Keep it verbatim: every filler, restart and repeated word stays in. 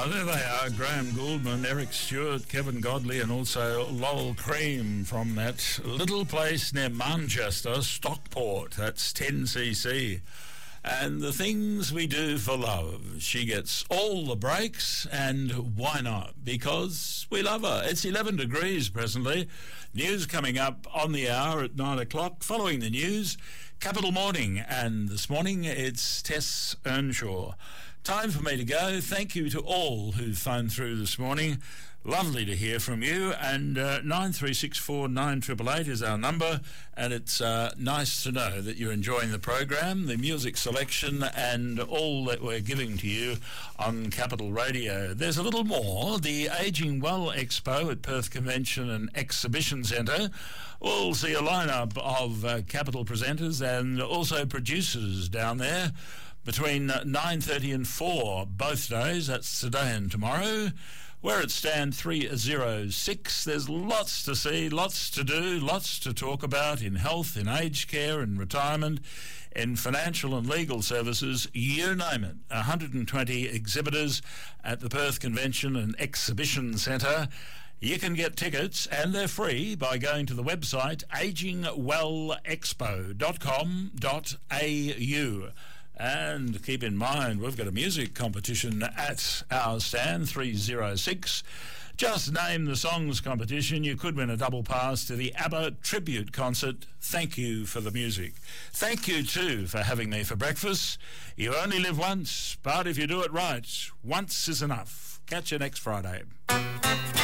Ah, there they are, Graham Gouldman, Eric Stewart, Kevin Godley, and also Lowell Cream from that little place near Manchester, Stockport. That's ten C C. And the things we do for love. She gets all the breaks, and why not? Because we love her. It's eleven degrees presently. News coming up on the hour at nine o'clock. Following the news, Capital Morning. And this morning, it's Tess Earnshaw. Time for me to go. Thank you to all who phoned through this morning. Lovely to hear from you. And uh, nine three six four nine eight eight eight is our number. And it's uh, nice to know that you're enjoying the program, the music selection, and all that we're giving to you on Capital Radio. There's a little more. The Ageing Well Expo at Perth Convention and Exhibition Centre. We'll see a lineup of uh, Capital presenters and also producers down there between nine thirty and four both days. That's today and tomorrow. We're at stand three oh six. There's lots to see, lots to do, lots to talk about in health, in aged care, in retirement, in financial and legal services, you name it. one hundred twenty exhibitors at the Perth Convention and Exhibition Centre. You can get tickets, and they're free, by going to the website aging well expo dot com dot a u. And keep in mind, we've got a music competition at our stand, three oh six. Just name the songs competition. You could win a double pass to the ABBA tribute concert. Thank you for the music. Thank you, too, for having me for breakfast. You only live once, but if you do it right, once is enough. Catch you next Friday.